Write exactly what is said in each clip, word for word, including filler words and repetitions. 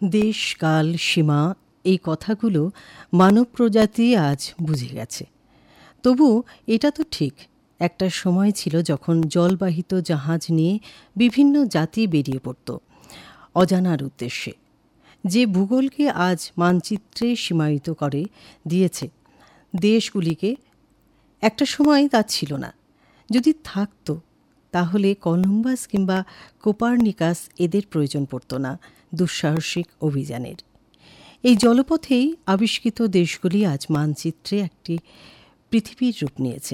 দেশ, কাল, সীমা এই কথাগুলো মানব প্রজাতি আজ বুঝে গেছে। তবু এটা তো ঠিক, একটা সময় ছিল যখন জলবাহিত জাহাজ নিয়ে বিভিন্ন জাতি বেরিয়ে পড়ত অজানার উদ্দেশ্যে। যে ভূগোলকে আজ মানচিত্রে সীমায়িত করে দিয়েছে দেশগুলিকে, একটা সময় তা ছিল না। যদি থাকতো তাহলে কলম্বাস কিংবা কোপার্নিকাস এদের প্রয়োজন পড়ত না দুঃসাহসিক অভিযানের। এই জলপথেই আবিষ্কৃত দেশগুলি আজ মানচিত্রে একটি পৃথিবীর রূপ নিয়েছে।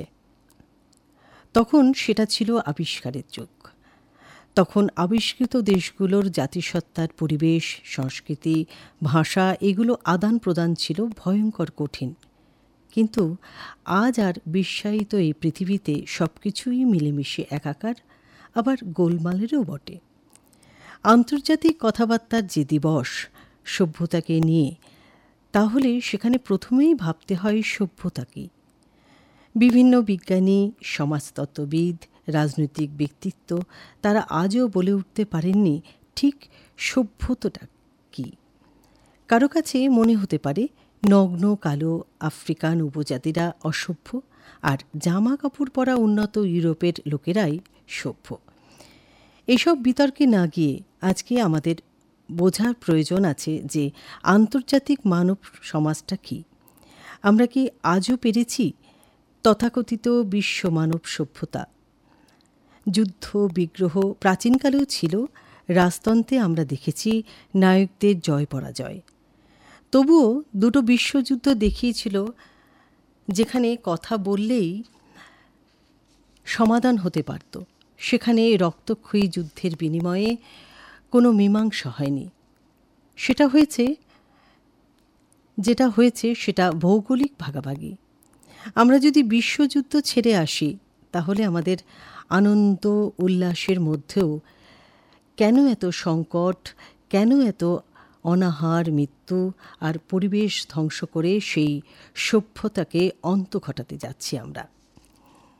তখন সেটা ছিল আবিষ্কারের যুগ। তখন আবিষ্কৃত দেশগুলোর জাতিসত্তার পরিবেশ, সংস্কৃতি, ভাষা এগুলো আদান প্রদান ছিল ভয়ঙ্কর কঠিন। কিন্তু আজ আর বিশ্বায়িত এই পৃথিবীতে সব কিছুই মিলেমিশে একাকার, আবার গোলমালেরও বটে। আন্তর্জাতিক কথাবার্তার যে দিবস সভ্যতাকে নিয়ে, তাহলে সেখানে প্রথমেই ভাবতে হয় সভ্যতা কী। বিভিন্ন বিজ্ঞানী, সমাজতত্ত্ববিদ, রাজনৈতিক ব্যক্তিত্ব তারা আজও বলে উঠতে পারেননি ঠিক সভ্যতাটা কী। কারো কাছে মনে হতে পারে নগ্ন কালো আফ্রিকান উপজাতিরা অসভ্য, আর জামা কাপড় পরা উন্নত ইউরোপের লোকেরাই সভ্য। এসব বিতর্কে না গিয়ে আজকে আমাদের বোঝার প্রয়োজন আছে যে আন্তর্জাতিক মানব সমাজটা কী। আমরা কি আজও পেরেছি তথাকথিত বিশ্ব মানব সভ্যতা? যুদ্ধ বিগ্রহ প্রাচীনকালেও ছিল, রাজতন্ত্রে আমরা দেখেছি নায়কদের জয় পরাজয়। তবুও দুটো বিশ্বযুদ্ধ দেখিয়েছিল যেখানে কথা বললেই সমাধান হতে পারত, সেখানে রক্তক্ষয়ী যুদ্ধের বিনিময়ে কোনো মীমাংসা হয়নি। সেটা হয়েছে যেটা হয়েছে সেটা ভৌগোলিক ভাগাভাগি। আমরা যদি বিশ্বযুদ্ধ ছেড়ে আসি, তাহলে আমাদের আনন্দ উল্লাসের মধ্যেও কেন এত সংকট, কেন এত অনাহার, মৃত্যু আর পরিবেশ ধ্বংস করে সেই সভ্যতাকে অন্ত ঘটাতে যাচ্ছি আমরা?